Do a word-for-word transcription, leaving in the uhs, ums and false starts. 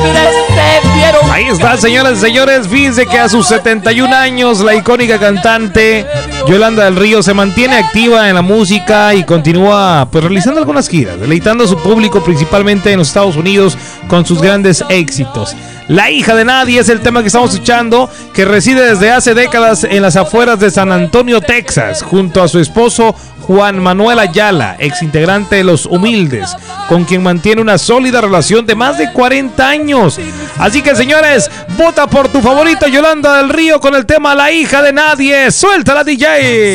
Ahí está, señoras y señores. Fíjense que a sus setenta y un años, la icónica cantante Yolanda del Río se mantiene activa en la música y continúa pues realizando algunas giras, deleitando a su público principalmente en los Estados Unidos con sus grandes éxitos. La hija de nadie es el tema que estamos escuchando, que reside desde hace décadas en las afueras de San Antonio, Texas, junto a su esposo Juan Manuel Ayala, ex integrante de Los Humildes, con quien mantiene una sólida relación de más de cuarenta años. Así que, señores, vota por tu favorita Yolanda del Río con el tema La hija de nadie. ¡Suéltala, D J!